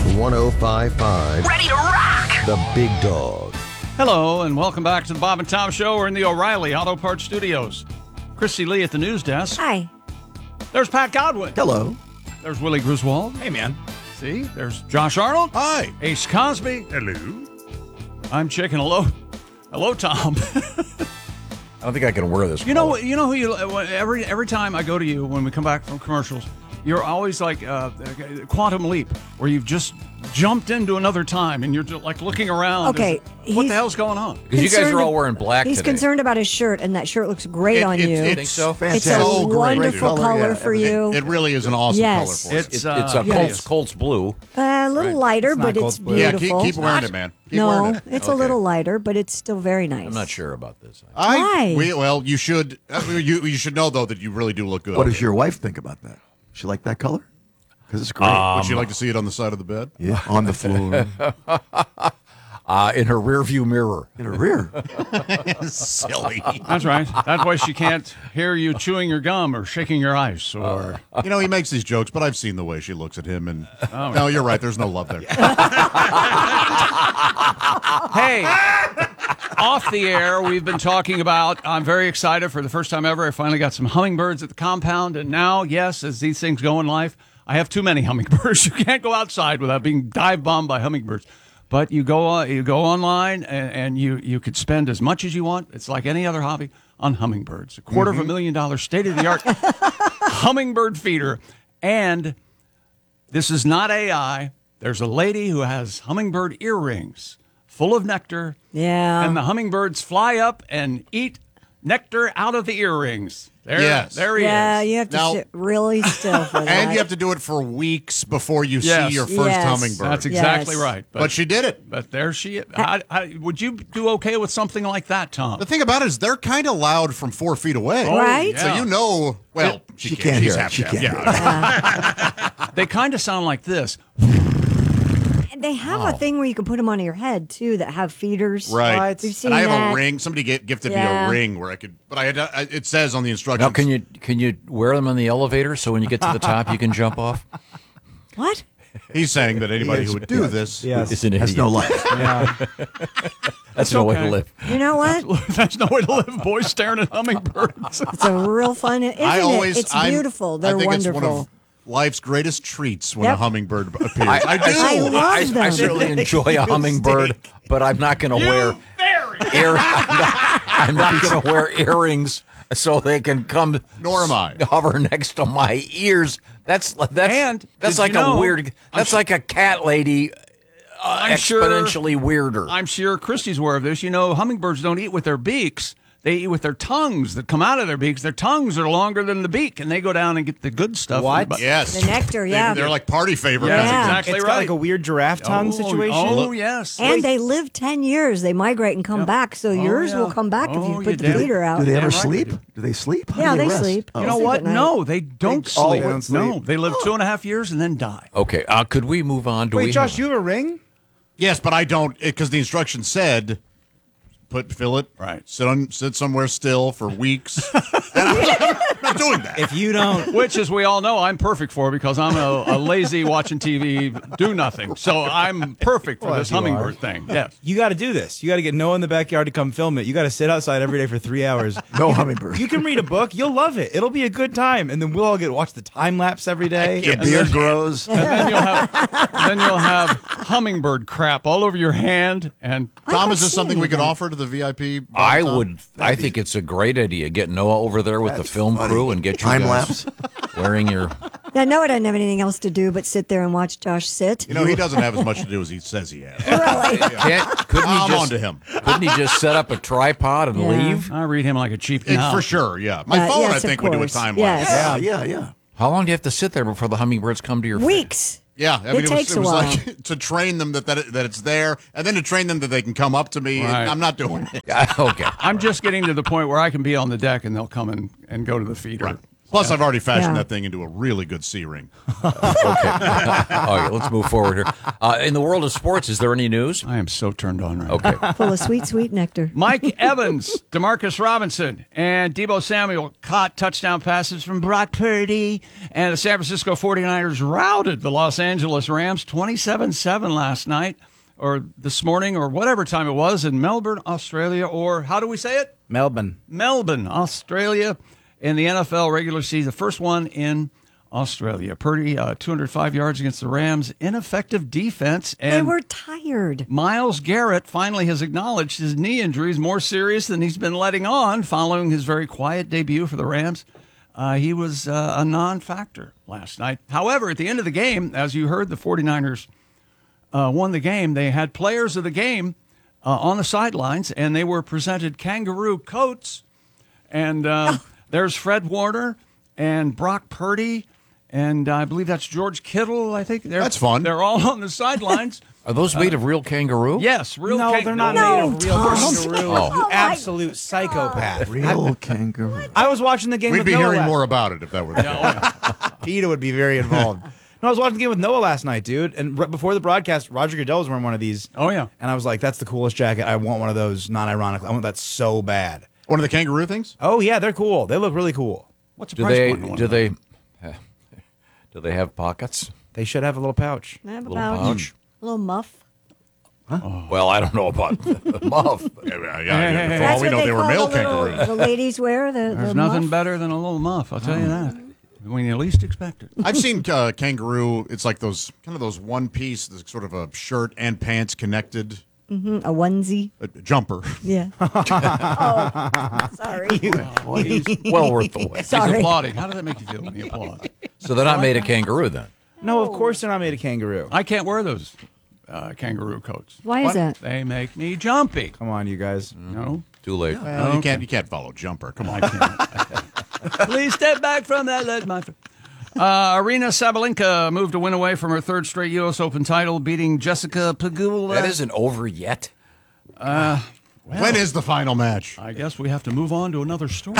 105.5. Ready to rock! The Big Dog. Hello, and welcome back to the Bob and Tom Show. We're in the O'Reilly Auto Parts Studios. Christy Lee at the news desk. Hi. There's Pat Godwin. Hello. There's Willie Griswold. Hey, man. See, there's Josh Arnold. Hi. Ace Cosby. Hello. I'm Chicken. Hello, Tom. I don't think I can wear this. You know who you every time I go to you when we come back from commercials, you're always like Quantum Leap, where you've just jumped into another time and you're just like looking around. Okay, what the hell's going on? Because you guys are all wearing black He's today. concerned about his shirt, and that shirt looks great on you. You think so? It's a wonderful color for you. It really is an awesome Yes. color for It's us. a Colts blue. A little lighter, but it's Yeah, beautiful. keep wearing it, man. Keep wearing No, it. it's a little lighter, but it's still very nice. I'm not sure about this. Why? Well, you should. You should know though that you really do look good. What does your wife think about that? She like that color? Because it's great. Would you like to see it on the side of the bed? Yeah, on the floor, In her rearview mirror. in her rear. Silly. That's right. That's why she can't hear you chewing your gum or shaking your ice or. You know, he makes these jokes, but I've seen the way she looks at him, and no, you're right. There's no love there. Hey, off the air, we've been talking about, I'm very excited for the first time ever. I finally got some hummingbirds at the compound. And now, yes, as these things go in life, I have too many hummingbirds. You can't go outside without being dive bombed by hummingbirds. But you go online and you could spend as much as you want. It's like any other hobby on hummingbirds. $250,000 state-of-the-art hummingbird feeder. And this is not AI. There's a lady who has hummingbird earrings full of nectar. Yeah. And the hummingbirds fly up and eat nectar out of the earrings. There he Yeah, is. you have to Now- sit really still for that. And you have to do it for weeks before you Yes. see your first Yes. hummingbird. That's exactly Yes. right. But she did it. But there she is. Would you do okay with something like that, Tom? The thing about it is they're kind of loud from 4 feet away. Right? So you know, well, She can't hear it. half She deaf, can't yeah. They kind of sound like this. And they have a thing where you can put them on your head, too, that have feeders. Right. We've seen And I have that. a ring. Somebody gifted me Yeah. a ring where I could, but it says on the instructions. Now, can you wear them in the elevator so when you get to the top you can jump off? What? He's saying that anybody who would do this. Is an Has idiot. no life. That's no way to okay. live. You know what? There's no way to live, boys staring at hummingbirds. It's a real fun, isn't it? It's beautiful. They're I think wonderful. It's one of life's greatest treats when Yep. a hummingbird appears. I do. I love them. I certainly enjoy a hummingbird, but I'm not going to wear I'm not going to wear earrings so they can come. Nor am I. Hover next to my ears. That's And that's did like you know- a weird. That's like a cat lady. I'm sure- Exponentially weirder. I'm sure Christy's aware of this. You know, hummingbirds don't eat with their beaks. They eat with their tongues that come out of their beaks. Their tongues are longer than the beak, and they go down and get the good stuff. What? Yes. The nectar, yeah. They're like party favorites. Yeah, that's Yeah. exactly It's right. got like a weird giraffe tongue situation. Oh, yes. And they live 10 years. They migrate and come back. So yours yeah. will come back if Oh, you you put the did. feeder out. Do they ever Damn right sleep? they do. Do they sleep? How Yeah, do they rest? sleep. Oh. You know Sleep what? at night. No, they don't Oh, sleep. they don't sleep. No, they live 2.5 years and then die. Okay, could we move on? Do Wait, we Josh, have- you have a ring? Yes, but I don't because the instructions said fill it, Right. sit somewhere still for weeks. And I'm not doing that. If you don't, Which, as we all know, I'm perfect for because I'm a lazy watching TV, do nothing. So I'm perfect for Well, this you hummingbird are. thing. Yes. you got to do this. You got to get Noah in the backyard to come film it. You got to sit outside every day for 3 hours. No hummingbird. You can read a book. You'll love it. It'll be a good time. And then we'll all get to watch the time lapse every day. can't The beard grows. And then you'll have hummingbird crap all over your hand. And Tom, is this something we could offer to the VIP? I Tom? would. I think it's a great idea. Get Noah over there with the film crew and get you Time guys lapse. wearing your. Yeah, Noah doesn't have anything else to do but sit there and watch Josh sit. You know, he doesn't have as much to do as he says he has. Couldn't he I'm just on to him. Couldn't he just set up a tripod and Yeah. leave? I read him like a cheap cow. For sure, yeah. My phone, yes, I of think, would do a course. time Yes. lapse. Yeah. How long do you have to sit there before the hummingbirds come to your face? Weeks. Yeah, I mean, It takes was, a it was while. like to train them that it's there, and then to train them that they can come up to me. Right. I'm not doing it. Okay. I'm just getting to the point where I can be on the deck and they'll come and go to the feeder. Right. Plus, I've already fashioned Yeah. that thing into a really good C ring. Okay. All right, let's move forward here. In the world of sports, is there any news? I am so turned on right now. Okay. Full of sweet, sweet nectar. Mike Evans, Demarcus Robinson, and Deebo Samuel caught touchdown passes from Brock Purdy. And the San Francisco 49ers routed the Los Angeles Rams 27-7 last night, or this morning, or whatever time it was, in Melbourne, Australia, or how do we say it? Melbourne. Melbourne, Australia, in the NFL regular season, the first one in Australia. Purdy, 205 yards against the Rams. Ineffective defense. And They were tired. Myles Garrett finally has acknowledged his knee injury is more serious than he's been letting on following his very quiet debut for the Rams. He was a non-factor last night. However, at the end of the game, as you heard, the 49ers won the game. They had players of the game on the sidelines, and they were presented kangaroo coats. And there's Fred Warner and Brock Purdy, and I believe that's George Kittle, I think. That's fun. They're all on the sidelines. Are those made of real kangaroo? Yes, real No, kangaroo. they're not No, made of real Tom. kangaroo. Oh. You absolute psychopath. Real kangaroo. I was watching the game We'd with be Noah hearing last- more about it if that were the case. PETA would be very involved. No, I was watching the game with Noah last night, dude. And before the broadcast, Roger Goodell was wearing one of these. Oh, yeah. And I was like, that's the coolest jacket. I want one of those, not ironically. I want that so bad. One of the kangaroo things? Oh, yeah, they're cool. They look really cool. What's the Do price they? point on one Do of those? they? Do they have pockets? They should have a little pouch. I have Little about pouch? a little muff. Well, I don't know about the muff. Yeah, hey, for all we what know, they were call male the little- kangaroos. The ladies wear the There's the nothing muff. better than a little muff, I'll tell you that. When you least expect it. I've seen kangaroo. It's like those one piece, sort of a shirt and pants connected A onesie. jumper. Yeah. Oh, sorry. Well worth the wait. He's Sorry. applauding. How does that make you feel when you applaud? So they're not made of kangaroo then. No, of course they're not made of kangaroo. I can't wear those kangaroo coats. Why is that? They make me jumpy. Come on, you guys. No, Too late. Well, you can't follow jumper. Come on. please step back from that. Let my. Arena Sabalenka moved a win away from her third straight U.S. Open title, beating Jessica Pegula. That isn't over yet. When is the final match? I guess we have to move on to another story.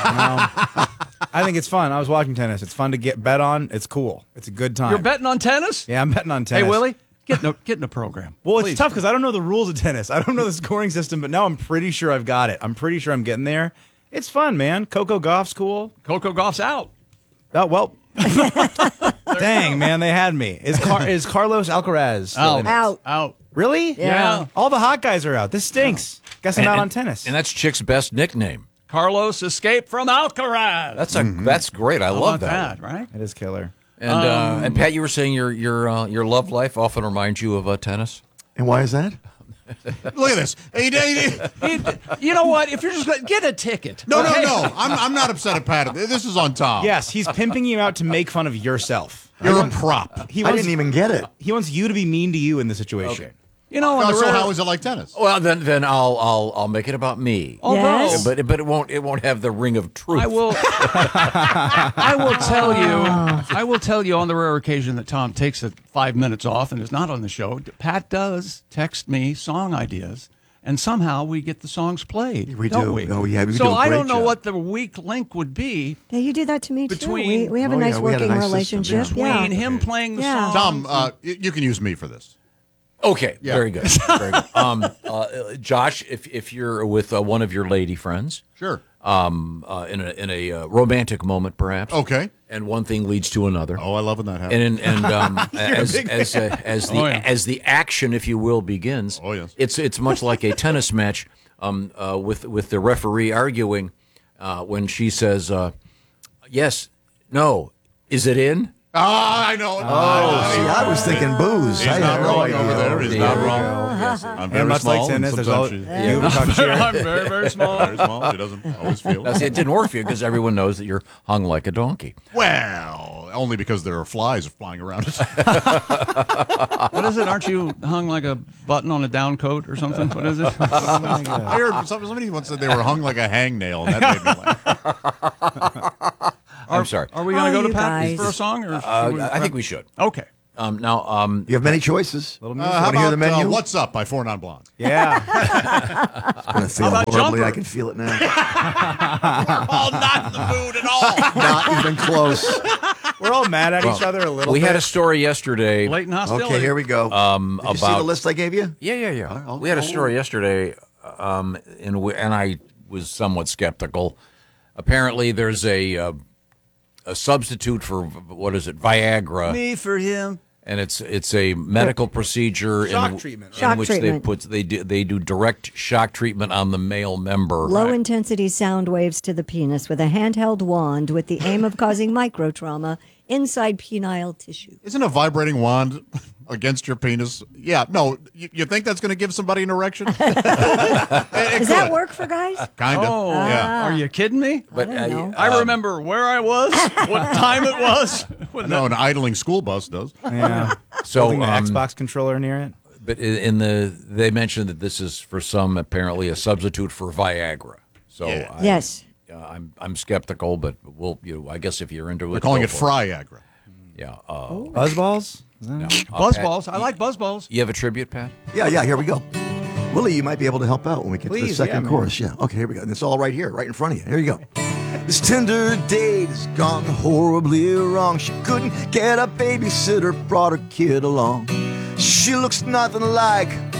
I think it's fun. I was watching tennis. It's fun to get bet on. It's cool. It's a good time. You're betting on tennis? Yeah, I'm betting on tennis. Hey, Willie, get in the program. Well, it's Please. tough because I don't know the rules of tennis. I don't know the scoring system, but now I'm pretty sure I've got it. I'm pretty sure I'm getting there. It's fun, man. Coco Gauff's cool. Coco Gauff's out. Oh, well. Dang, man, they had me. Is Carlos Alcaraz still in it? Out. Really? Yeah. All the hot guys are out. This stinks. Guess I'm out on tennis. And that's Chick's best nickname. Carlos escaped from Alcaraz. That's great. I How love about that. right? It is killer. And Pat, you were saying your love life often reminds you of tennis. And why is that? Look at this. You know what? If you're just going to get a ticket. No. okay? I'm not upset at Pat. This is on Tom. Yes, he's pimping you out to make fun of yourself. You're a prop. He I wants, didn't even get it. he wants you to be mean to you in the situation. Okay. You know, on the So rare- how is it like tennis? Well, then I'll make it about me. although Yes. But it won't have the ring of truth. I will I will tell you on the rare occasion that Tom takes 5 minutes off and is not on the show, Pat does text me song ideas. And somehow we get the songs played. We don't do. We? Oh, yeah, we so do a I great don't know job. what the weak link would be Yeah, you do that to me too. Between- We have a Oh, nice yeah, we had a working nice system, relationship. between Yeah. him playing the Yeah. song. Tom, you can use me for this. Okay, Yeah. very good. Very good. Josh, if you're with one of your lady friends, Sure. in a romantic moment, perhaps. Okay. And one thing leads to another. Oh, I love when that happens. And as the action, if you will, begins. Oh, yes. It's much like a tennis match, with the referee arguing when she says, "Yes, no, is it in?" I know. See, I was thinking booze. He's I not had no wrong idea. over there. He's There not you wrong. I'm And very much small. like tennis, and there's all sometimes you talk shit. I'm very, very small. very small. She doesn't always feel. Now, see, it didn't work for you because everyone knows that you're hung like a donkey. Well, only because there are flies flying around. What is it? Aren't you hung like a button on a down coat or something? What is it? I heard somebody once said they were hung like a hangnail, and that made me laugh. I'm sorry. Are we going to Oh, go to you Pat guys. for a song? Or I think we should. Okay. You have many choices. Little How Want to hear the about menu? What's Up by 4 Non Blondes? Yeah. I'm going to feel about horribly. Jumper? I can feel it now. Oh, not in the mood at all. Not even close. We're all mad at each other a little We bit. had a story yesterday. Blatant hostility. Okay, here we go. Did you see the list I gave you? Yeah. All right, We had a story yesterday, and I was somewhat skeptical. Apparently, there's a substitute for what is it, Viagra, Me for him. and it's a medical procedure Shock treatment, right? in Shock which treatment. they do direct shock treatment on the male member. Low intensity sound waves to the penis with a handheld wand with the aim of causing micro trauma inside penile tissue. Isn't a vibrating wand against your penis? Yeah, no. You think that's going to give somebody an erection? Does that work for guys? Kind of. Oh, yeah. Are you kidding me? But I don't know. I remember where I was, what time it was. When No, an idling school bus does. Yeah. So, Holding an Xbox controller near it. but they mentioned that this is for some apparently a substitute for Viagra. So Yeah. Yes. I'm skeptical, but I guess if you're into it, They're calling go it for Fryagra. Yeah. Buzzballs? Is that it? Buzzballs. I like buzzballs. You have a tribute, Pat? Yeah, here we go. Willie, you might be able to help out when we get to the Please, second yeah, chorus. Yeah, okay, here we go. And it's all right here, right in front of you. Here you go. This tender date has gone horribly wrong. She couldn't get a babysitter, brought her kid along. She looks nothing like